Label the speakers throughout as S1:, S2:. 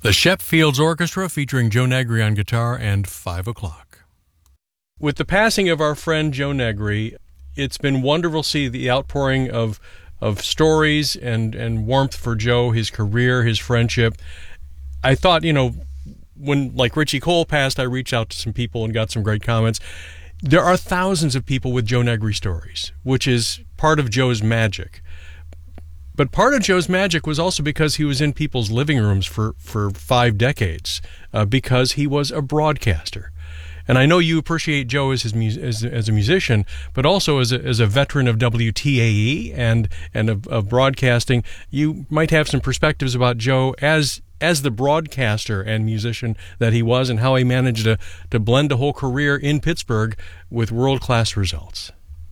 S1: The Shep Fields Orchestra featuring Joe Negri on guitar and 5 o'clock. With the passing of our friend Joe Negri, it's been wonderful to see the outpouring of stories and warmth for Joe, his career, his friendship. I thought, when like Richie Cole passed, I reached out to some people and got some great comments. There are thousands of people with Joe Negri stories, which is part of Joe's magic. But part of Joe's magic was also because he was in people's living rooms for 5 decades, because he was a broadcaster. And I know you appreciate Joe as a musician, but also as a veteran of WTAE and of broadcasting. You might have some perspectives about Joe as the broadcaster and musician that he was, and how he managed to blend a whole career in Pittsburgh with world-class results.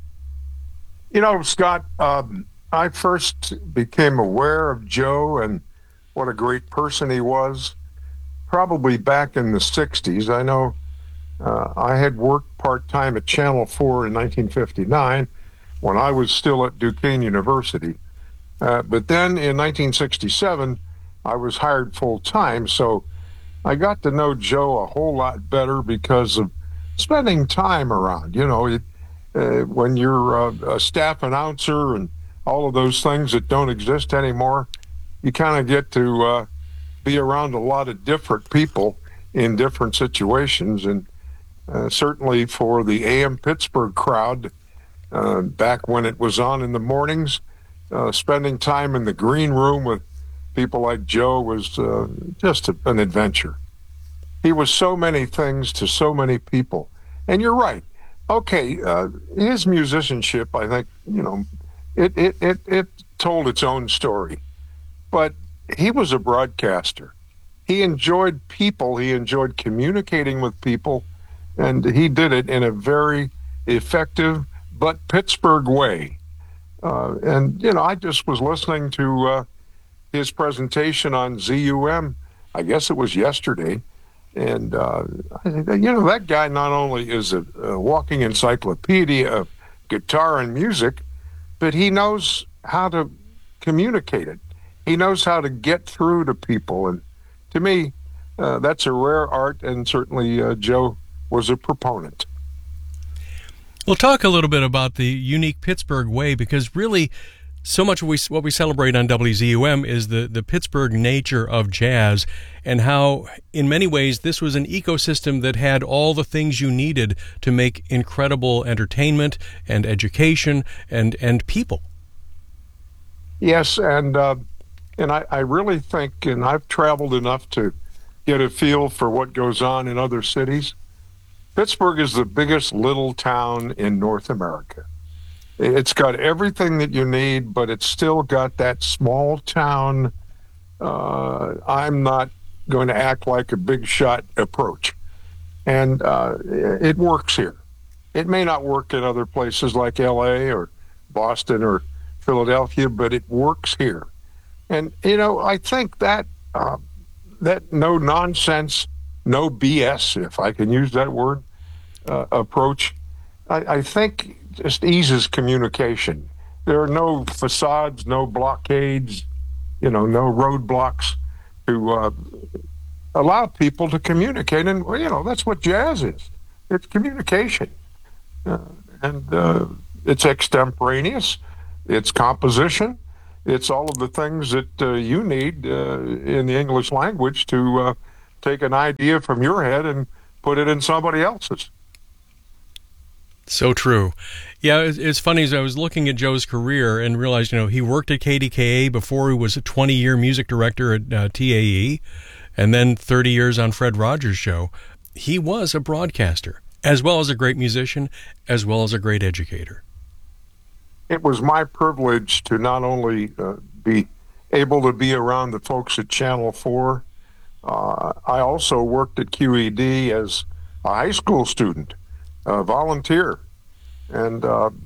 S2: Scott, I first became aware of Joe and what a great person he was probably back in the 60s. I know I had worked part-time at Channel 4 in 1959 when I was still at Duquesne University. But then in 1967, I was hired full-time, so I got to know Joe a whole lot better because of spending time around. When you're a staff announcer and all of those things that don't exist anymore, you kind of get to be around a lot of different people in different situations. And certainly for the AM Pittsburgh crowd, back when it was on in the mornings, spending time in the green room with people like Joe was just an adventure. He was so many things to so many people. And you're right. Okay, his musicianship, I think, it told its own story. But he was a broadcaster. He enjoyed people. He enjoyed communicating with people. And he did it in a very effective but Pittsburgh way. I just was listening to his presentation on ZUM, I guess it was yesterday. And, that guy not only is a walking encyclopedia of guitar and music, but he knows how to communicate it. He knows how to get through to people. And to me, that's a rare art, and certainly Joe was a proponent.
S1: We'll talk a little bit about the unique Pittsburgh way, because really so much of what we celebrate on WZUM is the Pittsburgh nature of jazz, and how in many ways this was an ecosystem that had all the things you needed to make incredible entertainment and education and people.
S2: Yes, and I really think, and I've traveled enough to get a feel for what goes on in other cities, Pittsburgh is the biggest little town in North America. It's got everything that you need, but it's still got that small town, I'm not going to act like a big shot approach. And it works here. It may not work in other places like LA or Boston or Philadelphia, but it works here. And, I think that no nonsense, no BS, if I can use that word, approach, I think just eases communication. There are no facades, no blockades, no roadblocks to allow people to communicate. And, that's what jazz is. It's communication. And it's extemporaneous. It's composition. It's all of the things that you need in the English language to take an idea from your head and put it in somebody else's.
S1: So true. Yeah, it's funny, as I was looking at Joe's career and realized, he worked at KDKA before he was a 20-year music director at TAE, and then 30 years on Fred Rogers' show. He was a broadcaster, as well as a great musician, as well as a great educator.
S2: It was my privilege to not only be able to be around the folks at Channel 4, I also worked at QED as a high school student, a volunteer. And,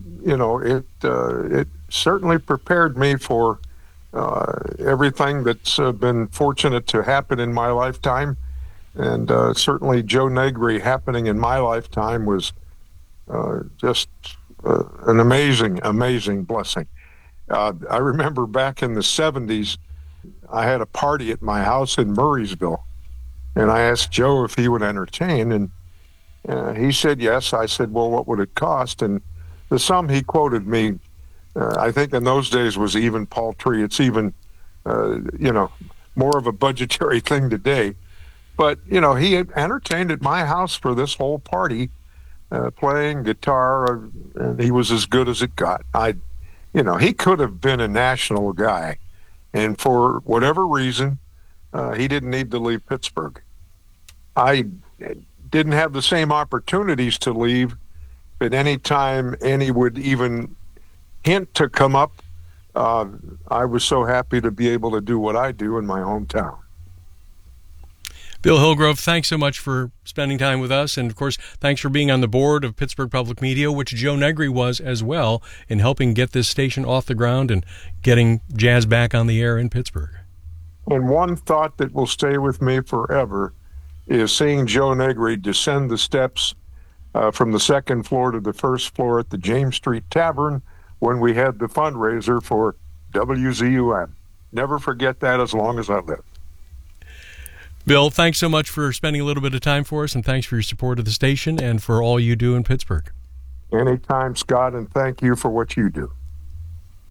S2: it certainly prepared me for everything that's been fortunate to happen in my lifetime. And certainly Joe Negri happening in my lifetime was just an amazing, amazing blessing. I remember back in the 70s, I had a party at my house in Murraysville, and I asked Joe if he would entertain, and he said yes. I said, well, what would it cost? And the sum he quoted me, I think in those days, was even paltry. It's even, more of a budgetary thing today. But, he had entertained at my house for this whole party, playing guitar, and he was as good as it got. He could have been a national guy. And for whatever reason, he didn't need to leave Pittsburgh. I didn't have the same opportunities to leave, but any time any would even hint to come up, I was so happy to be able to do what I do in my hometown.
S1: Bill Hillgrove, thanks so much for spending time with us. And, of course, thanks for being on the board of Pittsburgh Public Media, which Joe Negri was as well, in helping get this station off the ground and getting jazz back on the air in Pittsburgh.
S2: And one thought that will stay with me forever is seeing Joe Negri descend the steps from the second floor to the first floor at the James Street Tavern when we had the fundraiser for WZUM. Never forget that as long as I live.
S1: Bill, thanks so much for spending a little bit of time for us, and thanks for your support of the station and for all you do in Pittsburgh.
S2: Anytime, Scott, and thank you for what you do.